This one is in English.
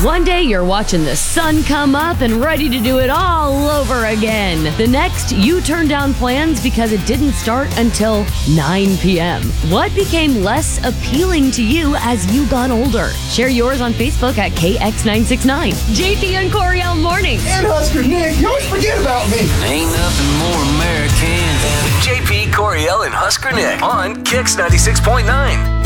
One day you're watching the sun come up and ready to do it all over again. The next, you turn down plans because it didn't start until 9 p.m. What became less appealing to you as you got older? Share yours on Facebook at KX969. JP and Coriel Mornings. And Husker Nick, you always forget about me. Ain't nothing more American than JP, Coriel, and Husker Nick on Kix 96.9.